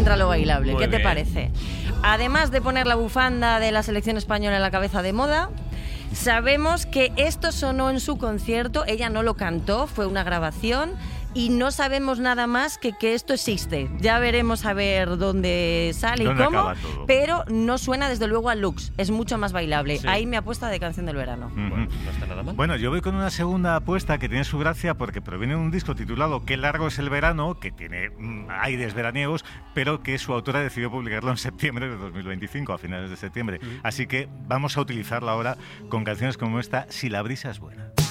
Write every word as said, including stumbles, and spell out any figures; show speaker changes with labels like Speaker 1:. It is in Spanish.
Speaker 1: entra lo bailable.
Speaker 2: Muy
Speaker 1: ¿Qué te
Speaker 2: bien.
Speaker 1: parece? Además de poner la bufanda de la selección española en la cabeza de moda, sabemos que esto sonó en su concierto, ella no lo cantó, fue una grabación. Y no sabemos nada más que que esto existe. Ya veremos a ver dónde sale y
Speaker 2: ¿Dónde
Speaker 1: cómo,
Speaker 2: acaba todo?
Speaker 1: pero no suena desde luego a Lux, es mucho más bailable.
Speaker 2: Sí.
Speaker 1: Ahí me apuesta de canción del verano.
Speaker 2: Ujú.
Speaker 3: Bueno, no está nada mal.
Speaker 2: Bueno, yo voy con una segunda apuesta que tiene su gracia porque proviene de un disco titulado Qué largo es el verano, que tiene mm, aires veraniegos, pero que su autora decidió publicarlo en septiembre de dos mil veinticinco, a finales de septiembre. Así que vamos a utilizarla ahora con canciones como esta, Si la brisa es buena.